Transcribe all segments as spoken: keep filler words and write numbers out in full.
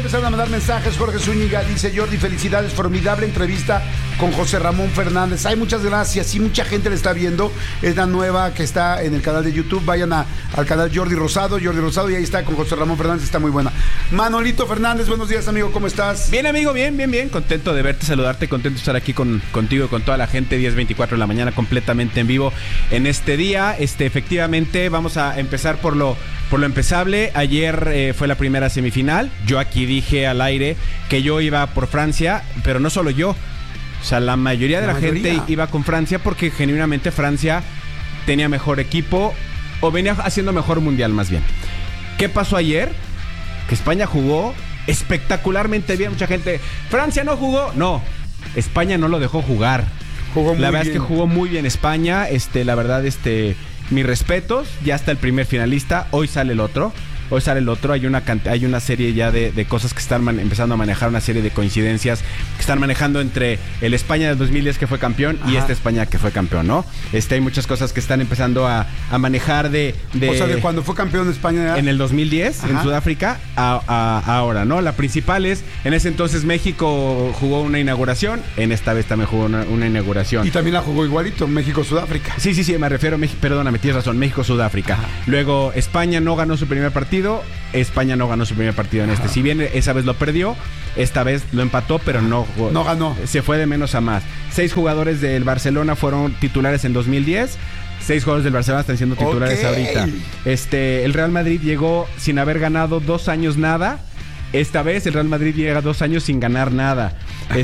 Empezaron a mandar mensajes. Jorge Zúñiga dice: Jordi, felicidades, formidable entrevista con José Ramón Fernández. Ay, muchas gracias. Sí, mucha gente le está viendo. Es la nueva que está en el canal de YouTube. Vayan a, al canal Jordi Rosado, Jordi Rosado, y ahí está con José Ramón Fernández. Está muy buena. Manolito Fernández, buenos días, amigo. ¿Cómo estás? Bien, amigo, bien, bien, bien. Contento de verte, saludarte, contento de estar aquí con, contigo y con toda la gente. diez veinticuatro de la mañana, completamente en vivo en este día. Este, efectivamente, vamos a empezar por lo, por lo empezable. Ayer eh, fue la primera semifinal. Yo aquí dije al aire que yo iba por Francia, pero no solo yo. O sea, la mayoría de la, la mayoría. gente iba con Francia porque genuinamente Francia tenía mejor equipo o venía haciendo mejor mundial, más bien. ¿Qué pasó ayer? Que España jugó espectacularmente bien. Mucha gente, Francia no jugó. No, España no lo dejó jugar. Jugó muy la verdad bien. es que jugó muy bien España. Este, la verdad, este, mis respetos. Ya está el primer finalista. Hoy sale el otro. Hoy sale el otro. Hay una, hay una serie ya de, de cosas que están man, empezando a manejar, una serie de coincidencias que están manejando entre el España del dos mil diez que fue campeón. Ajá. Y esta España que fue campeón, ¿no? Este, hay muchas cosas que están empezando a, a manejar de, de... O sea, de cuando fue campeón de España. En el dos mil diez, ajá, en Sudáfrica, a, a, a ahora, ¿no? La principal es, en ese entonces México jugó una inauguración, en esta vez también jugó una, una inauguración. Y también la jugó igualito, México-Sudáfrica. Sí, sí, sí, me refiero a México, perdóname, tienes razón, México-Sudáfrica. Luego, España no ganó su primer partido. España no ganó su primer partido en este. Ajá. Si bien esa vez lo perdió, esta vez lo empató, pero no jugó. No ganó. Se fue de menos a más. Seis jugadores del Barcelona fueron titulares en dos mil diez. Seis jugadores del Barcelona están siendo titulares, okay, ahorita. Este, el Real Madrid llegó sin haber ganado dos años nada. Esta vez el Real Madrid llega dos años sin ganar nada.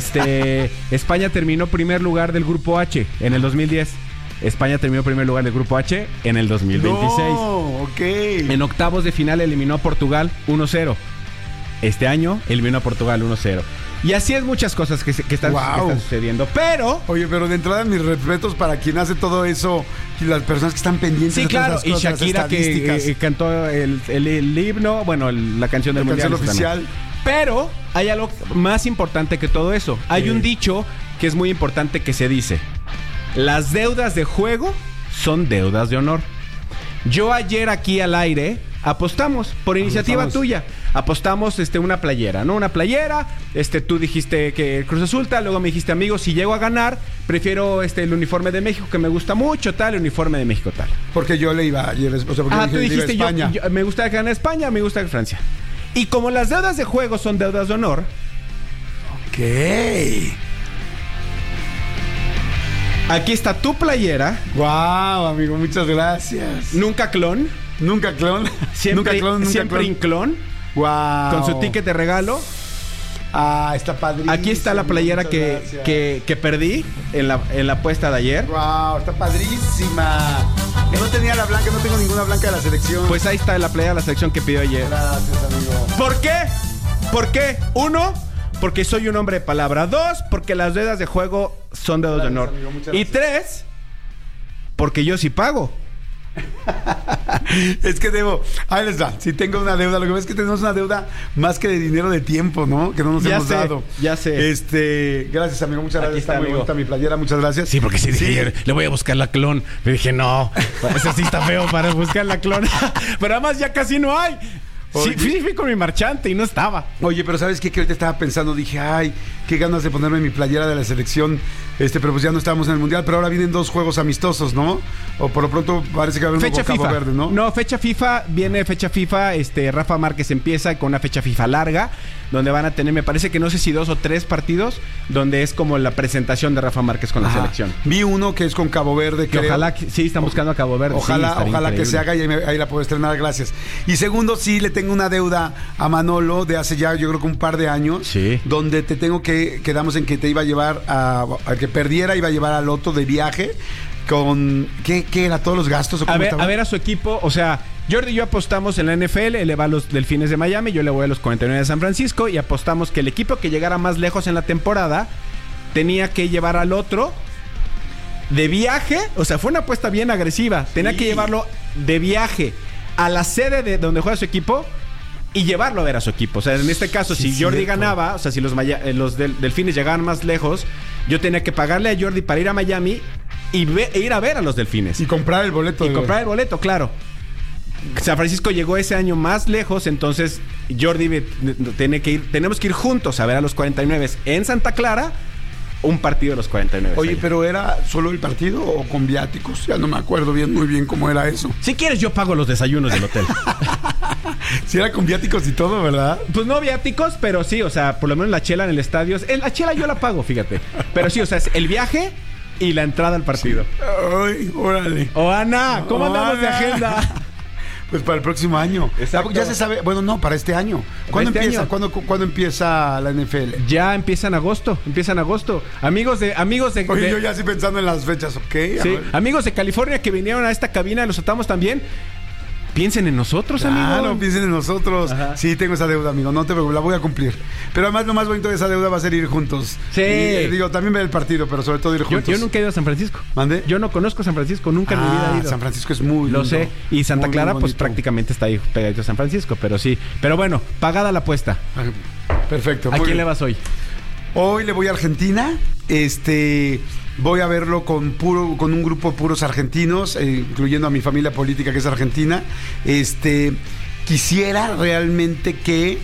Este, España terminó primer lugar del Grupo H en el dos mil diez. España terminó en primer lugar del Grupo H en el dos mil veintiséis. No, ok. En octavos de final eliminó a Portugal uno cero. Este año eliminó a Portugal uno cero. Y así es muchas cosas que, se, que, están, wow. que están sucediendo. Pero... Oye, pero de entrada mis respetos para quien hace todo eso y las personas que están pendientes sí, de claro. todas las cosas, y Shakira que eh, cantó el, el, el himno, bueno, el, la canción del la mundial. Canción oficial. Pero hay algo más importante que todo eso. Hay sí. un dicho que es muy importante que se dice: las deudas de juego son deudas de honor. Yo ayer aquí al aire apostamos por iniciativa apostamos. tuya. Apostamos este, una playera, ¿no? Una playera. Este, tú dijiste que Cruz Azul tal, luego me dijiste, amigo, si llego a ganar, prefiero este, el uniforme de México, que me gusta mucho, tal, el uniforme de México, tal. Porque yo le iba, o sea, porque ah, dije, tú dijiste, iba a España. Yo, yo, me gusta que gane España, me gusta que Francia. Y como las deudas de juego son deudas de honor. Ok. Aquí está tu playera. Wow, amigo, muchas gracias. Nunca clon. Nunca clon. Siempre, nunca clon, nunca siempre clon. inclon. Wow. Con su ticket de regalo. Ah, está padrísimo. Aquí está la playera que, que, que perdí en la, en la apuesta de ayer. Wow, está padrísima. No tenía la blanca, no tengo ninguna blanca de la selección. Pues ahí está la playera de la selección que pidió ayer. Gracias, amigo. ¿Por qué? ¿Por qué? Uno, porque soy un hombre de palabra. Dos, porque las deudas de juego son deudas de honor. Amigo, y tres, porque yo sí pago. Es que debo, ahí les da, si tengo una deuda, lo que pasa es que tenemos una deuda más que de dinero, de tiempo, ¿no? Que no nos ya hemos sé, dado. Ya sé. Este, gracias, amigo, muchas Aquí gracias. está, está muy bonita mi playera, muchas gracias. Sí, porque sí, sí. Dije, le voy a buscar la clon. Le dije, no, eso sí está feo para buscar la clon. Pero además ya casi no hay. Sí, fui, fui con mi marchante y no estaba. Oye, pero ¿sabes qué? Que ahorita estaba pensando, dije, ay, qué ganas de ponerme mi playera de la selección. Este, pero pues ya no estábamos en el mundial, pero ahora vienen dos juegos amistosos, ¿no? O por lo pronto parece que va a haber un fecha Cabo FIFA. Verde, ¿no? No, fecha FIFA, viene fecha FIFA, este, Rafa Márquez empieza con una fecha FIFA larga, donde van a tener, me parece que no sé si dos o tres partidos, donde es como la presentación de Rafa Márquez con Ajá. la selección. Vi uno que es con Cabo Verde, que creo. ojalá, sí, están buscando a Cabo Verde. Ojalá, sí, ojalá increíble. que se haga y ahí, ahí la puedo estrenar, gracias. Y segundo, sí, le tengo una deuda a Manolo de hace ya, yo creo que un par de años, sí. donde te tengo que, quedamos en que te iba a llevar a, al que perdiera, iba a llevar al otro de viaje con, ¿qué, qué era? ¿Todos los gastos? ¿O cómo a, ver, estaba? a ver a su equipo, o sea, Jordi y yo apostamos en la N F L, él le va a los Delfines de Miami, yo le voy a los cuarenta y nueve de San Francisco y apostamos que el equipo que llegara más lejos en la temporada tenía que llevar al otro de viaje, o sea, fue una apuesta bien agresiva, sí. tenía que llevarlo de viaje a la sede de donde juega su equipo y llevarlo a ver a su equipo. O sea, en este caso, sí, si Jordi cierto. ganaba, o sea, si los, Maya, los del, Delfines llegaban más lejos, yo tenía que pagarle a Jordi para ir a Miami y ve, e ir a ver a los Delfines. Y comprar el boleto. Y de comprar el boleto, claro. San Francisco llegó ese año más lejos, entonces Jordi tiene que ir, tenemos que ir juntos a ver a los cuarenta y nueve en Santa Clara. Un partido de los cuarenta y nueve. Oye, allá. ¿pero era solo el partido o con viáticos? Ya no me acuerdo bien, muy bien cómo era eso. Si quieres, yo pago los desayunos del hotel. Sí, era con viáticos y todo, ¿verdad? Pues no viáticos, pero sí, o sea, por lo menos la chela en el estadio. La chela yo la pago, fíjate. Pero sí, o sea, es el viaje y la entrada al partido. Sí. Ay, órale. Oh, Ana, ¿cómo oh, andamos de agenda? Pues para el próximo año. Exacto. Ya se sabe, bueno, no, para este año. ¿Cuándo este empieza? año. ¿Cuándo, ¿Cuándo empieza la N F L? Ya empieza en agosto, empieza en agosto. Amigos de amigos de, Oye, de yo ya estoy pensando en las fechas, ¿ok? Sí, amigos de California que vinieron a esta cabina, los atamos también. Piensen en nosotros, ah, amigos. no, piensen en nosotros. Ajá. Sí, tengo esa deuda, amigo. No te preocupes, la voy a cumplir. Pero además lo más bonito de esa deuda va a ser ir juntos. Sí. Y, eh, digo, también ver el partido, pero sobre todo ir Yo, juntos. yo nunca he ido a San Francisco. ¿Mande? Yo no conozco San Francisco, nunca en ah, mi vida he ido. San Francisco es muy Lo lindo. sé. Y Santa Muy, Clara, muy pues bonito. prácticamente está ahí pegadito a San Francisco, pero sí. Pero bueno, pagada la apuesta. Perfecto. ¿A muy quién bien. le vas hoy? Hoy le voy a Argentina. Este, voy a verlo con puro, con un grupo de puros argentinos, eh, incluyendo a mi familia política que es argentina. Este, quisiera realmente que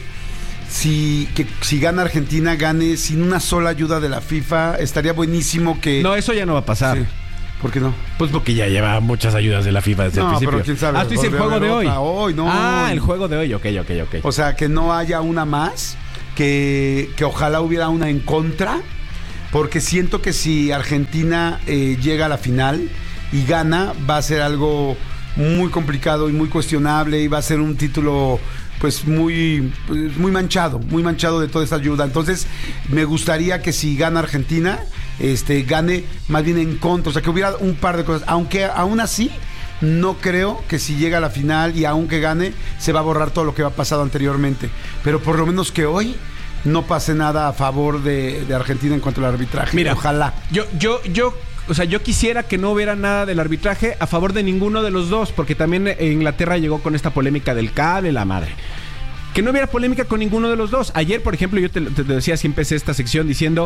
si, que si gana Argentina, gane sin una sola ayuda de la FIFA. Estaría buenísimo que. No, eso ya no va a pasar. Sí. ¿Por qué no? Pues porque ya lleva muchas ayudas de la FIFA desde No, el principio. pero quién sabe, Ah, tú dices el podría juego de haber hoy. otra hoy, no. Ah, el juego de hoy, ok, ok, ok. O sea, que no haya una más, que, que ojalá hubiera una en contra, porque siento que si Argentina eh, llega a la final y gana, va a ser algo muy complicado y muy cuestionable y va a ser un título pues muy, pues, muy manchado, muy manchado de toda esta ayuda. Entonces, me gustaría que si gana Argentina, este, gane más bien en contra, o sea, que hubiera un par de cosas, aunque aún así no creo que si llega a la final y aunque gane, se va a borrar todo lo que ha pasado anteriormente. Pero por lo menos que hoy no pase nada a favor de, de Argentina en cuanto al arbitraje. Mira, ojalá. Yo, yo, yo, o sea, yo quisiera que no hubiera nada del arbitraje a favor de ninguno de los dos, porque también Inglaterra llegó con esta polémica del cable, la madre. Que no hubiera polémica con ninguno de los dos. Ayer, por ejemplo, yo te, te decía, si empecé esta sección diciendo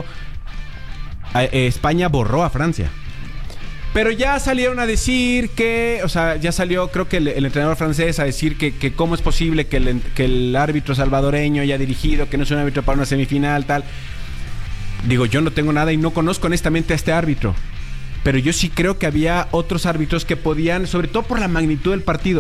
eh, España borró a Francia. Pero ya salieron a decir que, o sea, ya salió creo que el, el entrenador francés a decir que, que cómo es posible que el, que el árbitro salvadoreño haya dirigido, que no es un árbitro para una semifinal, tal. Digo, yo no tengo nada y no conozco honestamente a este árbitro. Pero yo sí creo que había otros árbitros que podían, sobre todo por la magnitud del partido.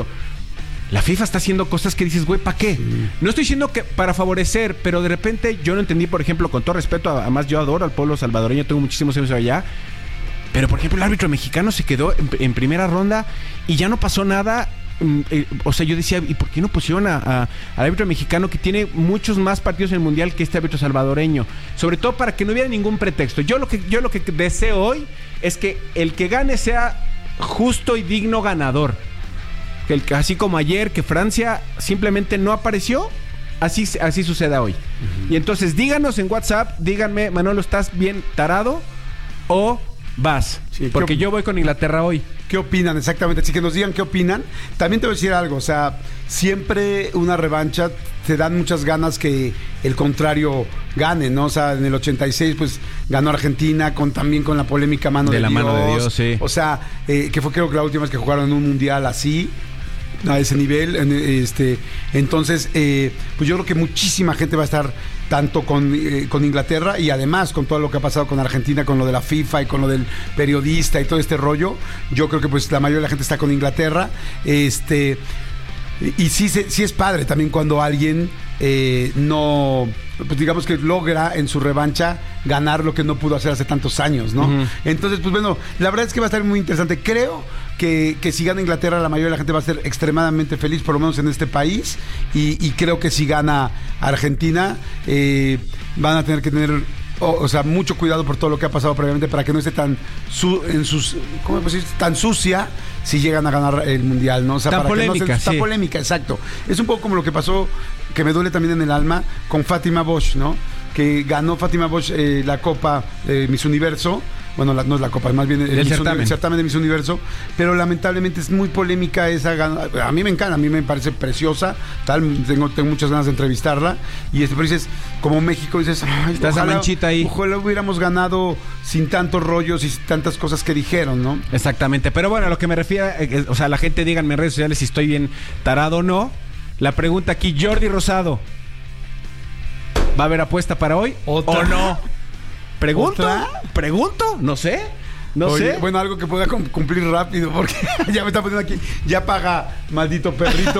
La FIFA está haciendo cosas que dices, güey, ¿para qué? Sí. No estoy diciendo que para favorecer, pero de repente yo no entendí, por ejemplo, con todo respeto, además yo adoro al pueblo salvadoreño, tengo muchísimos años allá. Pero, por ejemplo, el árbitro mexicano se quedó en, en primera ronda y ya no pasó nada. Eh, o sea, yo decía, ¿y por qué no pusieron a, a, al árbitro mexicano que tiene muchos más partidos en el Mundial que este árbitro salvadoreño? Sobre todo para que no hubiera ningún pretexto. Yo lo que, yo lo que deseo hoy es que el que gane sea justo y digno ganador. Que el, así como ayer, que Francia simplemente no apareció, así, así suceda hoy. Uh-huh. Y entonces díganos en WhatsApp, díganme, Manolo, ¿estás bien tarado? O vas, sí, porque yo voy con Inglaterra hoy. ¿Qué opinan exactamente? Así que nos digan qué opinan. También te voy a decir algo, o sea, siempre una revancha te dan muchas ganas que el contrario gane, ¿no? O sea, en el ochenta y seis pues ganó Argentina con también con la polémica mano de, de la Dios. mano de Dios, sí. O sea, eh, que fue creo que la última vez que jugaron en un mundial así, a ese nivel, en, este, entonces, eh, pues yo creo que muchísima gente va a estar tanto con, eh, con Inglaterra y además con todo lo que ha pasado con Argentina, con lo de la FIFA y con lo del periodista y todo este rollo. Yo creo que pues la mayoría de la gente está con Inglaterra. Este, y, y sí, sí es padre también cuando alguien eh, no, pues digamos que logra en su revancha ganar lo que no pudo hacer hace tantos años, ¿no? Uh-huh. Entonces, pues bueno, la verdad es que va a estar muy interesante. Creo que, que si gana Inglaterra, la mayoría de la gente va a ser extremadamente feliz, por lo menos en este país. Y, y creo que si gana Argentina, eh, van a tener que tener, o, o sea, mucho cuidado por todo lo que ha pasado previamente para que no esté tan su, en sus, ¿cómo decir? Tan sucia si llegan a ganar el mundial, ¿no? O sea, tan para polémica, que no se, sí. Tan polémica, exacto. Es un poco como lo que pasó, que me duele también en el alma, con Fátima Bosch, ¿no? Que ganó Fátima Bosch eh, la Copa eh, Miss Universo bueno, la, no es la Copa, más bien el, el, Miss certamen. Uni, el certamen de Miss Universo, pero lamentablemente es muy polémica esa. A mí me encanta, a mí me parece preciosa, tal, tengo, tengo muchas ganas de entrevistarla, y este, pero dices, como México, dices, ay, está esa manchita ahí. Ojalá hubiéramos ganado sin tantos rollos y tantas cosas que dijeron, ¿no? Exactamente, pero bueno, a lo que me refiero, eh, o sea, la gente díganme en redes sociales si estoy bien tarado o no. La pregunta aquí, Jordi Rosado, ¿va a haber apuesta para hoy? ¿Otra? ¿O no? ¿Pregunto? ¿Otra? ¿Pregunto? No sé. No Oye, sé. Bueno, algo que pueda cumplir rápido, porque ya me está poniendo aquí. Ya paga, maldito perrito.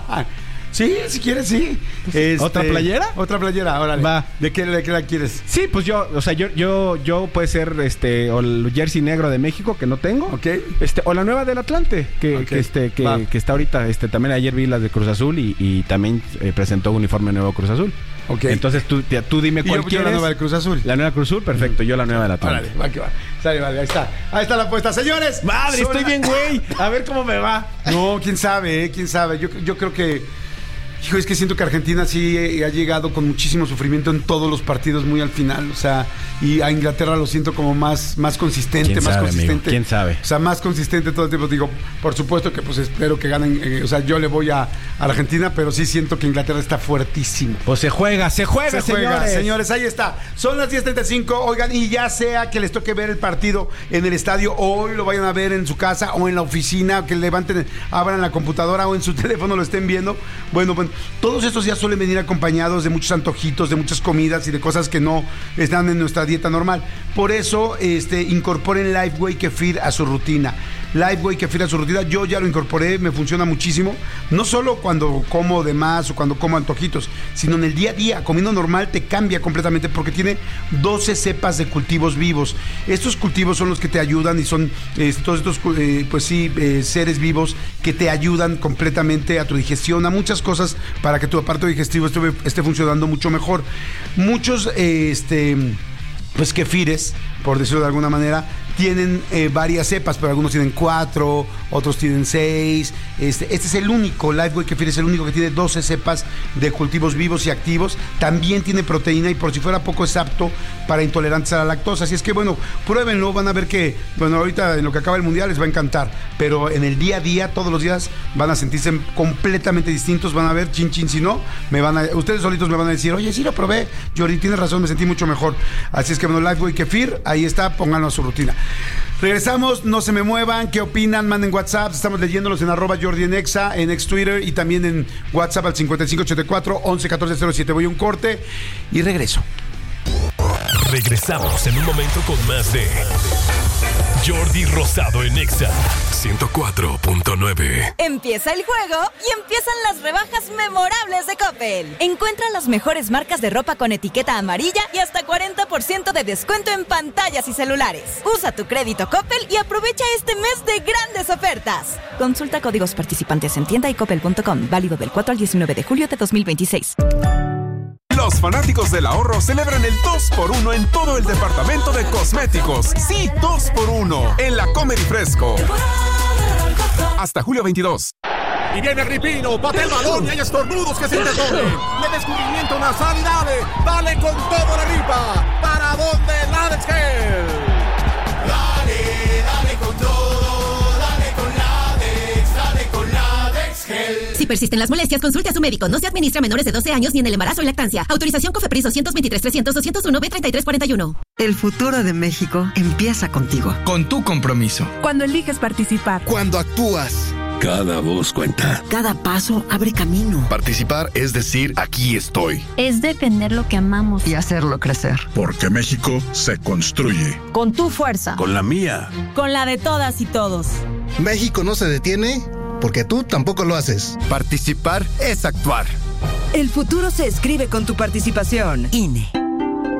Sí, si quieres, sí. Este, ¿Otra playera? Otra playera, órale. Va. ¿De qué, de qué la quieres? Sí, pues yo, o sea, yo, yo, yo puede ser este, o el jersey negro de México, que no tengo. Ok. Este, o la nueva del Atlante, que, Okay. que este, que, que está ahorita, este, también ayer vi las de Cruz Azul y, y también eh, presentó uniforme nuevo Cruz Azul. Ok. Entonces tú, tú dime Y cuál yo, yo quieres. la nueva del Cruz Azul. La nueva Cruz Azul, perfecto. Yo la nueva del Atlante. Órale, va que va. Sale, vale, ahí está. Ahí está la apuesta. Señores. Madre, son- estoy bien, güey. A ver cómo me va. No, quién sabe, eh, quién sabe. Yo, yo creo que. Hijo, es que siento que Argentina sí eh, ha llegado con muchísimo sufrimiento en todos los partidos muy al final, o sea, y a Inglaterra lo siento como más, más consistente, ¿Quién más sabe, consistente. amigo? ¿Quién sabe? O sea, más consistente todo el tiempo. Digo, por supuesto que pues espero que ganen, eh, o sea, yo le voy a, a Argentina, pero sí siento que Inglaterra está fuertísimo. Pues se juega, se juega, Se juega, señores. señores, ahí está. Son las diez treinta y cinco, oigan, y ya sea que les toque ver el partido en el estadio, o hoy lo vayan a ver en su casa o en la oficina, que levanten, abran la computadora o en su teléfono lo estén viendo. Bueno, bueno, todos estos días suelen venir acompañados de muchos antojitos, de muchas comidas y de cosas que no están en nuestra dieta normal. Por eso, este, incorporen Lifeway Kefir a su rutina. Lifeway Kefir a su rutina, yo ya lo incorporé, me funciona muchísimo. No solo cuando como de más o cuando como antojitos, sino en el día a día, comiendo normal, te cambia completamente porque tiene doce cepas de cultivos vivos. Estos cultivos son los que te ayudan y son eh, todos estos, eh, pues sí, eh, seres vivos que te ayudan completamente a tu digestión, a muchas cosas para que tu aparato digestivo esté, esté funcionando mucho mejor. Muchos, eh, este, pues kefires, por decirlo de alguna manera, tienen eh, varias cepas, pero algunos tienen cuatro, otros tienen seis. Este, este es el único, Lifeway Kefir es el único que tiene doce cepas de cultivos vivos y activos. También tiene proteína y por si fuera poco es apto para intolerantes a la lactosa. Así es que bueno, pruébenlo, van a ver que, bueno, ahorita en lo que acaba el mundial les va a encantar, pero en el día a día, todos los días, van a sentirse completamente distintos, van a ver, chin chin, si no, me van a, ustedes solitos me van a decir, oye, sí lo probé, Jordi, tienes razón, me sentí mucho mejor. Así es que bueno, Lifeway Kefir, ahí está, pónganlo a su rutina. Regresamos, no se me muevan, ¿qué opinan? Manden WhatsApp, estamos leyéndolos en arroba Jordi en Exa, en ex Twitter y también en WhatsApp al cincuenta y cinco ochenta y cuatro once catorce cero siete. Voy a un corte y regreso. Regresamos en un momento con más de Jordi Rosado en Exa ciento cuatro punto nueve. Empieza el juego y empiezan las rebajas memorables de Coppel. Encuentra las mejores marcas de ropa con etiqueta amarilla y hasta cuarenta por ciento de descuento en pantallas y celulares. Usa tu crédito Coppel y aprovecha este mes de grandes ofertas. Consulta códigos participantes en tienda y coppel punto com. Válido del cuatro al diecinueve de julio de dos mil veintiséis. Los fanáticos del ahorro celebran el dos por uno en todo el departamento de cosméticos. Sí, dos por uno en la Comedy Fresco. Hasta julio veintidós. Y viene Ripino, bate el balón y hay estornudos que se interponen. De descubrimiento nasal y dale, dale con todo la ripa. ¿Para dónde Ladex Gel? Dale, dale con todo, dale con Ladex, dale con Ladex Gel. Si persisten las molestias, consulte a su médico. No se administra a menores de doce años ni en el embarazo y lactancia. Autorización COFEPRIS doscientos veintitrés trescientos doscientos uno B treinta y tres cuarenta y uno. El futuro de México empieza contigo. Con tu compromiso. Cuando eliges participar. Cuando actúas. Cada voz cuenta. Cada paso abre camino. Participar es decir, aquí estoy. Es defender lo que amamos. Y hacerlo crecer. Porque México se construye. Con tu fuerza. Con la mía. Con la de todas y todos. México no se detiene porque tú tampoco lo haces. Participar es actuar. El futuro se escribe con tu participación. I N E.